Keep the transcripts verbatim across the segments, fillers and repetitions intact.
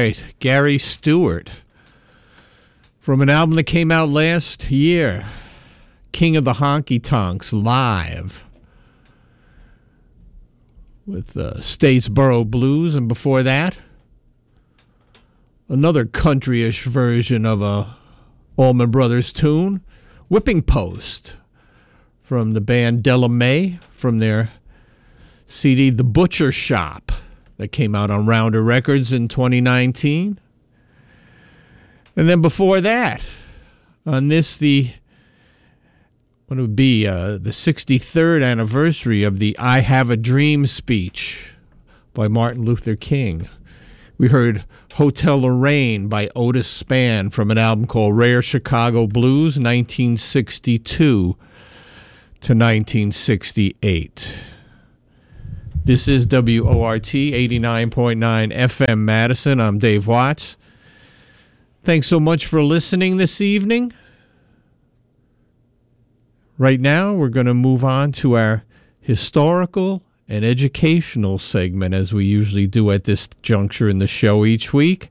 right, Gary Stewart. From an album that came out last year, King of the Honky Tonks Live, with uh, Statesboro Blues. And before that, another country-ish version of a Allman Brothers tune, Whipping Post, from the band Della Mae, from their C D The Butcher Shop, that came out on Rounder Records in twenty nineteen. And then before that, on this, the what it would be, uh, the sixty-third anniversary of the I Have a Dream speech by Martin Luther King, we heard Hotel Lorraine by Otis Spann from an album called Rare Chicago Blues, nineteen sixty-two to nineteen sixty-eight. This is W O R T eighty-nine point nine F M Madison. I'm Dave Watts. Thanks so much for listening this evening. Right now, we're going to move on to our historical and educational segment, as we usually do at this juncture in the show each week,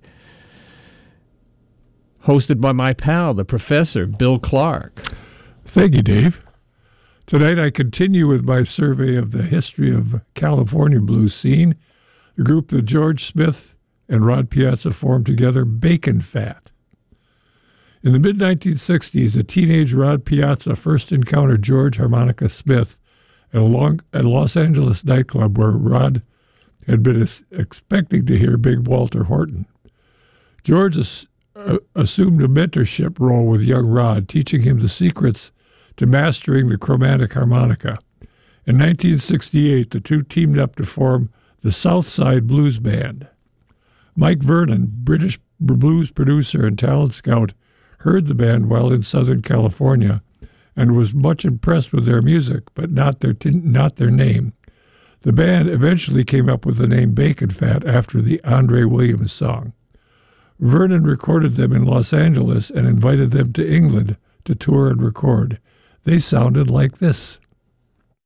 hosted by my pal, the professor, Bill Clark. Thank you, Dave. Tonight I continue with my survey of the history of California blues scene, the group that George Smith and Rod Piazza formed together, Bacon Fat. In the mid nineteen sixties, a teenage Rod Piazza first encountered George Harmonica Smith at a, long, at a Los Angeles nightclub where Rod had been as, expecting to hear Big Walter Horton. George as, uh, assumed a mentorship role with young Rod, teaching him the secrets to mastering the chromatic harmonica. In nineteen sixty-eight, the two teamed up to form the Southside Blues Band. Mike Vernon, British blues producer and talent scout, heard the band while in Southern California and was much impressed with their music, but not their t- not their name. The band eventually came up with the name Bacon Fat after the Andre Williams song. Vernon recorded them in Los Angeles and invited them to England to tour and record. They sounded like this.